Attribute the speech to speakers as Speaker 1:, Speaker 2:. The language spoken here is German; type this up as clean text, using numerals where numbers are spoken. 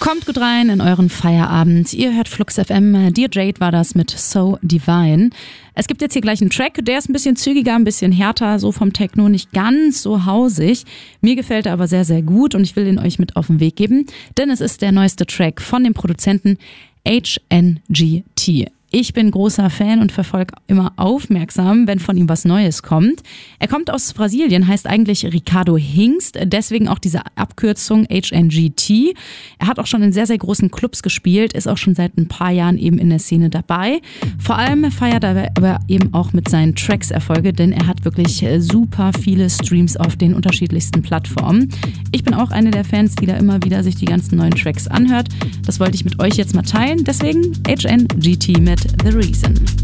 Speaker 1: Kommt gut rein in euren Feierabend. Ihr hört Flux FM. Dear Jade war das mit So Divine. Es gibt jetzt hier gleich einen Track, der ist ein bisschen zügiger, ein bisschen härter, so vom Techno, nicht ganz so hausig. Mir gefällt er aber sehr, sehr gut und ich will ihn euch mit auf den Weg geben, denn es ist der neueste Track von dem Produzenten HNGT. Ich bin großer Fan und verfolge immer aufmerksam, wenn von ihm was Neues kommt. Er kommt aus Brasilien, heißt eigentlich Ricardo Hingst, deswegen auch diese Abkürzung HNGT. Er hat auch schon in sehr, sehr großen Clubs gespielt, ist auch schon seit ein paar Jahren eben in der Szene dabei. Vor allem feiert er aber eben auch mit seinen Tracks Erfolge, denn er hat wirklich super viele Streams auf den unterschiedlichsten Plattformen. Ich bin auch eine der Fans, die da immer wieder sich die ganzen neuen Tracks anhört. Das wollte ich mit euch jetzt mal teilen, deswegen HNGT mit The Reason.